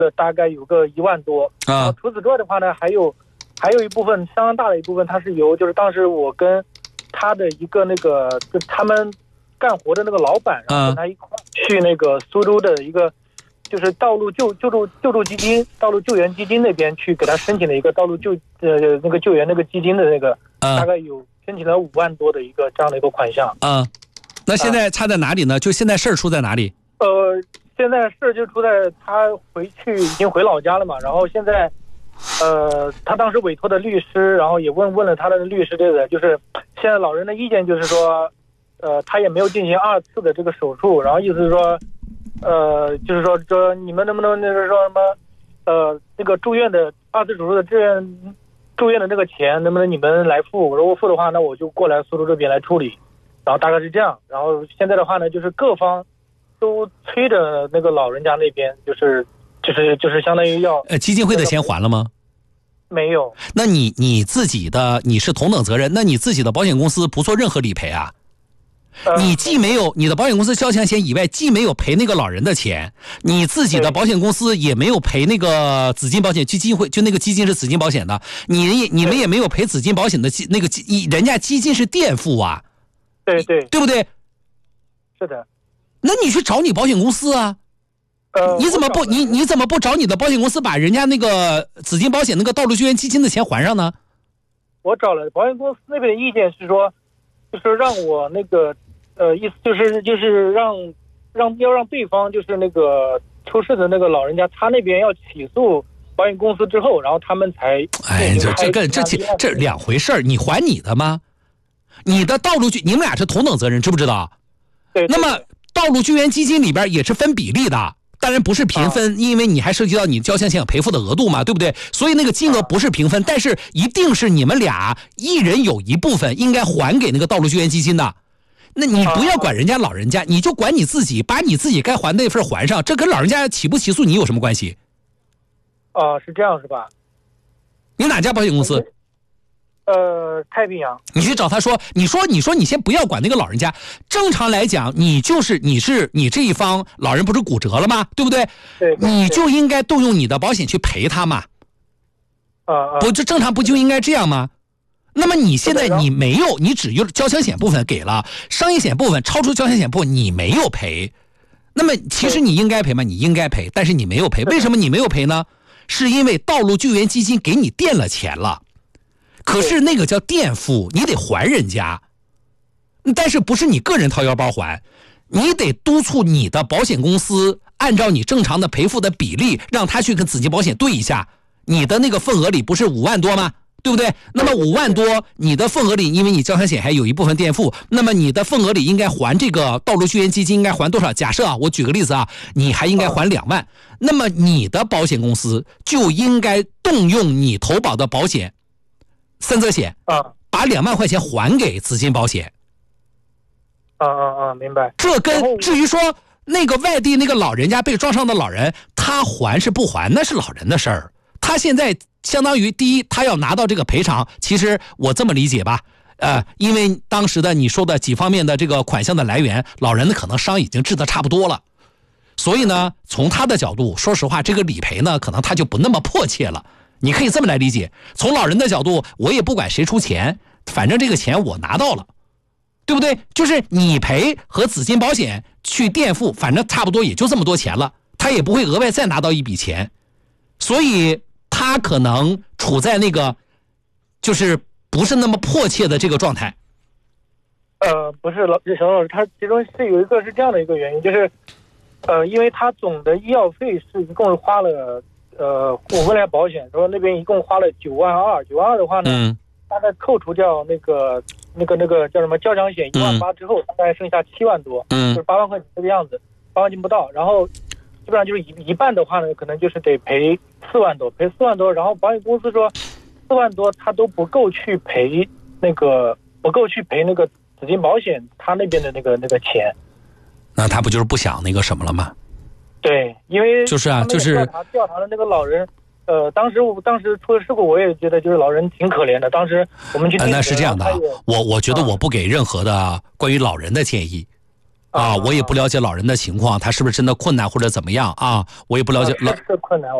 大概有个1万多啊。 除此之外的话呢，还有一部分相当大的一部分，它是由就是当时我跟他的一个就他们干活的那个老板，然后跟他一块去那个苏州的一个就是道路救助基金、道路救援基金那边去给他申请了一个道路救援那个基金的大概有申请了5万多的一个这样的一个款项。 那现在差在哪里呢？就现在事儿出在哪里？ 现在事就出在他已经回老家了嘛，然后现在他当时委托的律师，然后也问了他的律师，就是现在老人的意见就是说，他也没有进行2次的这个手术，然后意思是说，就是说你们能不能就是说什么，那个住院的2次手术的住院的那个钱能不能你们来付？如果付的话，那我就过来苏州这边来处理，然后大概是这样。然后现在的话呢，就是各方都催着那个老人家那边，就是相当于要基金会的钱还了吗？ 没有。 那你自己的你是同等责任，那你自己的保险公司不做任何理赔啊？你既没有你的保险公司交强险以外，既没有赔那个老人的钱，你自己的保险公司也没有赔那个紫金保险基金会，就那个基金是紫金保险的，你们也没有赔紫金保险的人家基金是垫付啊，对不对？ 是的。 那你去找你保险公司啊。你怎么不找你的保险公司把人家那个紫金保险那个道路救援基金的钱还上呢？ 我找了保险公司那边的意见是说，就是让我意思就是要让对方就是那个出事的那个老人家，他那边要起诉保险公司之后，然后他们才这两回事儿。你还你的吗？你的道路你们俩是同等责任，知不知道？ 对。 那么道路救援基金里边也是分比例的。当然不是平分，因为你还涉及到你交强险赔付的额度嘛，对不对？所以那个金额不是平分，但是一定是你们俩一人有一部分应该还给那个道路救援基金的。那你不要管人家老人家，你就管你自己，把你自己该还那份还上，这跟老人家起不起诉你有什么关系？ 是这样是吧？ 你哪家保险公司？ 太平洋。 你去找他说，你说你先不要管那个老人家。正常来讲，你这一方老人不是骨折了吗？对不对？ 对。 你就应该动用你的保险去赔他嘛。不，这正常不就应该这样吗？那么你现在你没有，你只有交强险部分给了，商业险部分超出交强险部分你没有赔。那么其实你应该赔吗？你应该赔，但是你没有赔。为什么你没有赔呢？是因为道路救援基金给你垫了钱了。可是那个叫垫付，你得还人家，但是不是你个人掏腰包还，你得督促你的保险公司按照你正常的赔付的比例，让他去跟紫金保险对一下，你的那个份额里不是5万多吗？对不对？那么5万多，你的份额里，因为你交强险还有一部分垫付，那么你的份额里应该还这个道路救援基金应该还多少？假设我举个例子你还应该还2万，那么你的保险公司就应该动用你投保的保险。3责险把2万块钱还给紫金保险。 明白。 这跟至于说那个外地那个老人家被撞伤的老人，他还是不还那是老人的事儿。他现在相当于第一，他要拿到这个赔偿。其实我这么理解吧，因为当时的你说的几方面的这个款项的来源，老人的可能伤已经治得差不多了，所以呢，从他的角度，说实话，这个理赔呢，可能他就不那么迫切了。你可以这么来理解，从老人的角度，我也不管谁出钱，反正这个钱我拿到了，对不对？就是你赔和紫金保险去垫付，反正差不多也就这么多钱了，他也不会额外再拿到一笔钱，所以他可能处在那个就是不是那么迫切的这个状态。 不是小老师，他其中是有一个是这样的一个原因，就是因为他总的医药费是一共是花了我问了保险说那边一共花了9万2，9万2的话呢，大概扣除掉那个叫什么交强险1万8之后，大概剩下7万多，就是8万块钱这个样子，8万斤不到。然后基本上就是一半的话呢，可能就是得赔4万多，然后保险公司说4万多他都不够去赔那个紫金保险他那边的那个钱。 那他不就是不想那个什么了吗？ 对，因为就是调查的那个老人，当时出了事故，我也觉得就是老人挺可怜的。当时我们去那是这样的，我觉得我不给任何的关于老人的建议， 我也不了解老人的情况，他是不是真的困难或者怎么样啊？我也不了解是困难。